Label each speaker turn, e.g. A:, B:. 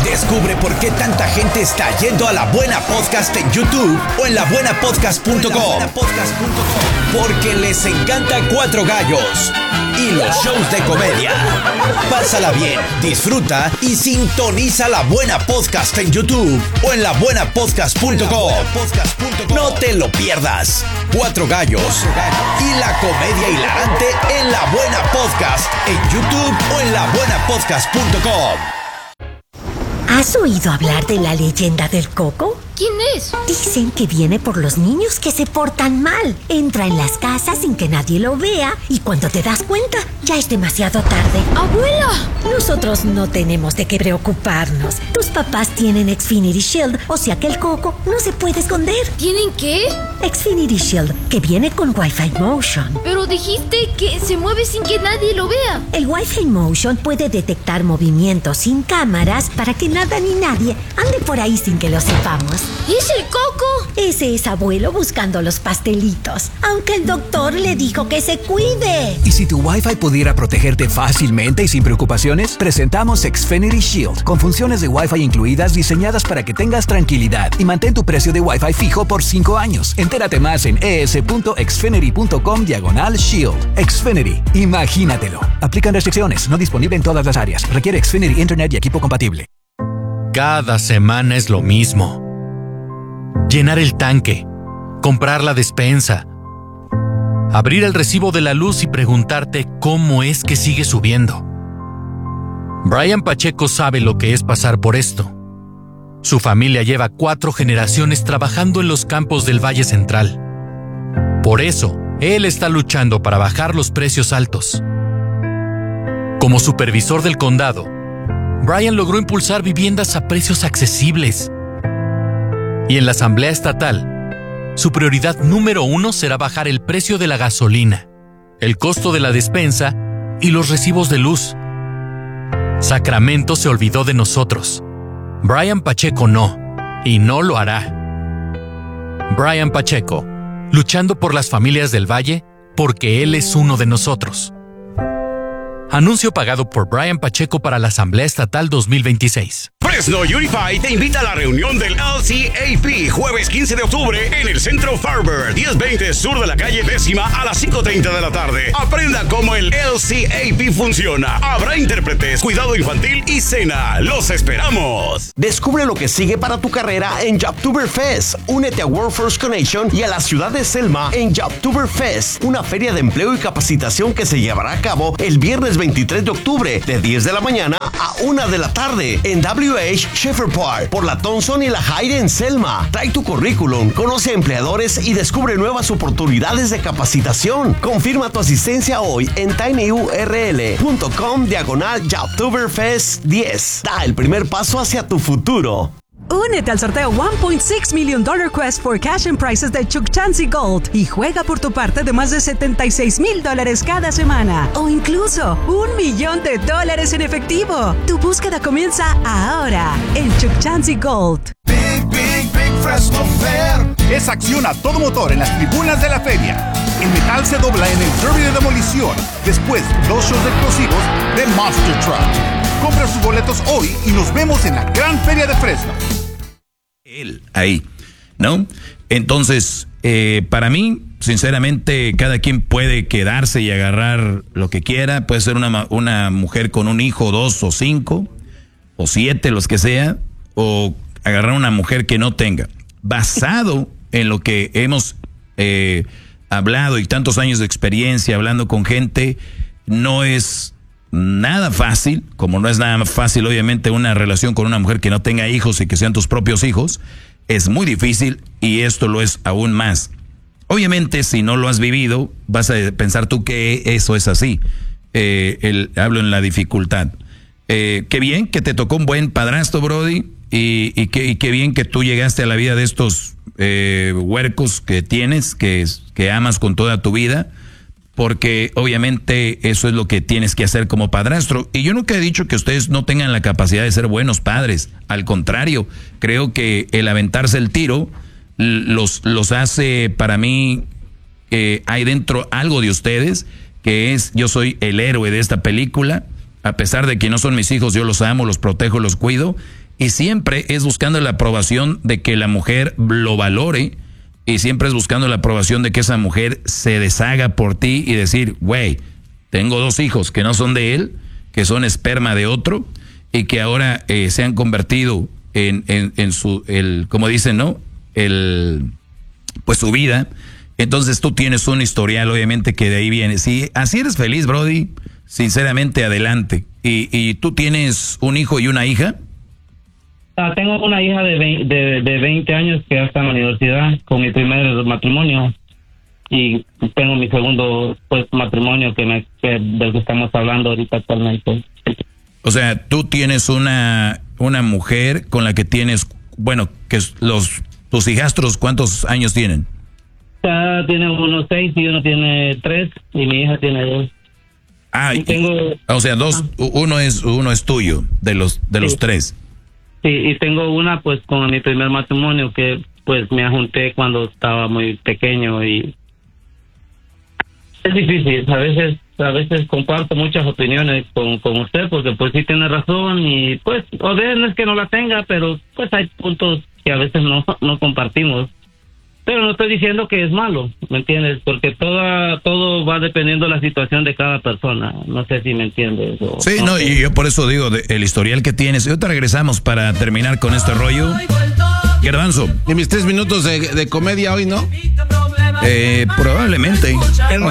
A: Descubre por qué tanta gente está yendo a La Buena Podcast en YouTube o en labuenapodcast.com. Porque les encanta Cuatro Gallos y los shows de comedia. Pásala bien, disfruta y sintoniza La Buena Podcast en YouTube o en labuenapodcast.com. No te lo pierdas. Cuatro Gallos y la comedia hilarante en La Buena Podcast en YouTube o en labuenapodcast.com.
B: ¿Has oído hablar de la leyenda del Coco?
C: ¿Quién es?
B: Dicen que viene por los niños que se portan mal. Entra en las casas sin que nadie lo vea y cuando te das cuenta, ya es demasiado tarde.
C: ¡Abuela!
B: Nosotros no tenemos de qué preocuparnos. Tus papás tienen Xfinity Shield, o sea que el Coco no se puede esconder.
C: ¿Tienen qué?
B: Xfinity Shield, que viene con Wi-Fi Motion.
C: Pero dijiste que se mueve sin que nadie lo vea.
B: El Wi-Fi Motion puede detectar movimientos sin cámaras para que nada ni nadie ande por ahí sin que lo sepamos.
C: ¿Es el Coco?
B: Ese es abuelo buscando los pastelitos, aunque el doctor le dijo que se cuide.
D: ¿Y si tu Wi-Fi pudiera protegerte fácilmente y sin preocupaciones? Presentamos Xfinity Shield, con funciones de Wi-Fi incluidas diseñadas para que tengas tranquilidad y mantén tu precio de Wi-Fi fijo por 5 años. Entérate más en es.xfinity.com/Shield. Xfinity, imagínatelo. Aplican restricciones, no disponible en todas las áreas. Requiere Xfinity Internet y equipo compatible.
E: Cada semana es lo mismo. Llenar el tanque, comprar la despensa, abrir el recibo de la luz y preguntarte cómo es que sigue subiendo. Brian Pacheco sabe lo que es pasar por esto. Su familia lleva 4 generaciones trabajando en los campos del Valle Central. Por eso, él está luchando para bajar los precios altos. Como supervisor del condado, Brian logró impulsar viviendas a precios accesibles. Y en la Asamblea Estatal, su prioridad número 1 será bajar el precio de la gasolina, el costo de la despensa y los recibos de luz. Sacramento se olvidó de nosotros. Brian Pacheco no, y no lo hará. Brian Pacheco, luchando por las familias del Valle, porque él es uno de nosotros. Anuncio pagado por Brian Pacheco para la Asamblea Estatal 2026.
F: Fresno Unify te invita a la reunión del LCAP jueves 15 de octubre en el Centro Farber, 1020 sur de la calle 10ª a las 5:30 de la tarde. Aprenda cómo el LCAP funciona. Habrá intérpretes, cuidado infantil y cena. ¡Los esperamos!
G: Descubre lo que sigue para tu carrera en Jobtoberfest. Únete a World First Connection y a la ciudad de Selma en Jobtoberfest, una feria de empleo y capacitación que se llevará a cabo el viernes 23 de octubre de 10 de la mañana a 1 de la tarde en WH Shepherd Park por la Thompson y la Hyde en Selma. Trae tu currículum, conoce a empleadores y descubre nuevas oportunidades de capacitación. Confirma tu asistencia hoy en tinyurl.com/Jobtoberfest 10. Da el primer paso hacia tu futuro.
H: Únete al sorteo $1.6 million Quest for Cash and Prizes de Chukchansi Gold y juega por tu parte de más de $76,000 cada semana o incluso $1 millón en efectivo. Tu búsqueda comienza ahora en Chukchansi Gold.
I: Big Fresno Fair. Es acción a todo motor en las tribunas de la feria. El metal se dobla en el derby de demolición. Después, 2 shows explosivos de Monster Truck. Compra sus boletos hoy y nos vemos en la Gran Feria de Fresno.
J: Él, ahí, ¿no? Entonces, para mí, sinceramente, cada quien puede quedarse y agarrar lo que quiera. Puede ser una mujer con un hijo, 2 o 5 o 7, los que sea, o agarrar una mujer que no tenga. Basado en lo que hemos hablado y tantos años de experiencia hablando con gente, no es nada fácil, como no es nada fácil obviamente una relación con una mujer que no tenga hijos y que sean tus propios hijos, es muy difícil y esto lo es aún más. Obviamente si no lo has vivido, vas a pensar tú que eso es así. Hablo en la dificultad. Qué bien que te tocó un buen padrastro, Brody, y qué bien que tú llegaste a la vida de estos huercos que tienes, que amas con toda tu vida, porque obviamente eso es lo que tienes que hacer como padrastro. Y yo nunca he dicho que ustedes no tengan la capacidad de ser buenos padres. Al contrario, creo que el aventarse el tiro los hace, para mí, hay dentro algo de ustedes, que es, yo soy el héroe de esta película. A pesar de que no son mis hijos, yo los amo, los protejo, los cuido. Y siempre es buscando la aprobación de que la mujer lo valore. Y siempre es buscando la aprobación de que esa mujer se deshaga por ti y decir, güey, tengo 2 hijos que no son de él, que son esperma de otro, y que ahora se han convertido en su, como dicen, ¿no? Pues su vida. Entonces tú tienes un historial, obviamente, que de ahí viene. Si así eres feliz, Brody, sinceramente, adelante. ¿Y tú tienes un hijo y una hija?
K: Tengo una hija de 20 años que ya está en la universidad con mi primer matrimonio. Y tengo mi segundo matrimonio del que estamos hablando ahorita actualmente.
J: O sea, tú tienes una mujer con la que tienes, bueno, que tus hijastros, ¿cuántos años tienen?
K: Tiene uno 6 y uno tiene 3 y mi hija tiene 2.
J: O sea, uno es tuyo de los 3.
K: Sí, y tengo una pues con mi primer matrimonio que pues me ajunté cuando estaba muy pequeño y es difícil. A veces comparto muchas opiniones con usted porque pues sí tiene razón y pues o no es que no la tenga, pero pues hay puntos que a veces no compartimos. Pero no estoy diciendo que es malo, ¿me entiendes? Porque todo va dependiendo de la situación de cada persona. No sé si me entiendes.
J: Sí, no, y yo por eso digo, el historial que tienes. Y ahorita regresamos para terminar con este rollo. Garbanzo.
L: Y mis 3 minutos de comedia hoy, ¿no?
J: Probablemente.